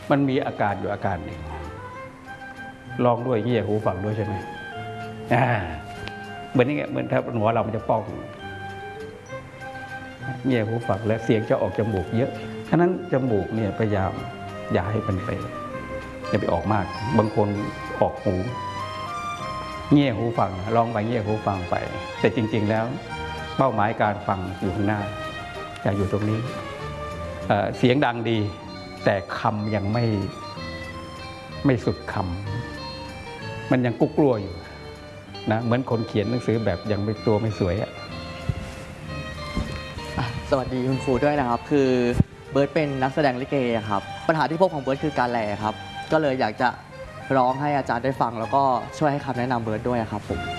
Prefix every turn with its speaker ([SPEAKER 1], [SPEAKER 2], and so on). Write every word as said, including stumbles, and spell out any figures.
[SPEAKER 1] มันมีอาการอยู่อาการหนึ่งลองด้วยเงี่ยหูฟังด้วยใช่ไหมอ่าเหมือนนี่เหมือนถ้าหัวเรามันจะป้องเงี่ยหูฟังและเสียงจะออกจมูกเยอะฉะนั้นจมูกเนี่ยพยายามอย่าให้มันไปอย่าไปออกมากบางคนออกหูเงี่ยหูฟังลองไปเงี่ยหูฟังไปแต่จริงๆแล้วเป้าหมายการฟังอยู่ข้างหน้าอย่าอยู่ตรงนี้เอ่อเสียงดังดีแต่คำยังไม่ไม่สุดคำมันยังกุ๊กกลัวอยู่นะเหมือนคนเขียนหนังสือแบบยังไม่ตัวไม่สวยอะ
[SPEAKER 2] สวัสดีคุณครูด้วยนะครับคือเบิร์ตเป็นนักแสดงลิเกครับปัญหาที่พบของเบิร์ตคือการแหล่ครับก็เลยอยากจะร้องให้อาจารย์ได้ฟังแล้วก็ช่วยให้คำแนะนำเบิร์ตด้วยครับผม